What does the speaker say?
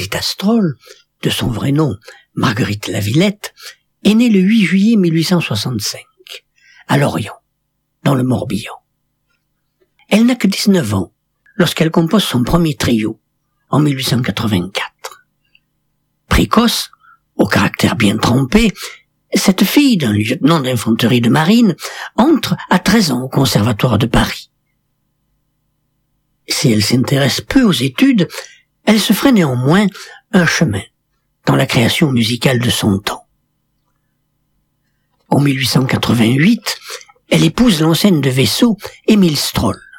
Margherita Stroll, de son vrai nom Marguerite Lavillette, est née le 8 juillet 1865, à Lorient, dans le Morbihan. Elle n'a que 19 ans lorsqu'elle compose son premier trio, en 1884. Précoce, au caractère bien trempé, cette fille d'un lieutenant d'infanterie de marine entre à 13 ans au Conservatoire de Paris. Si elle s'intéresse peu aux études, elle se ferait néanmoins un chemin dans la création musicale de son temps. En 1888, elle épouse l'enseigne de vaisseau Émile Stroll,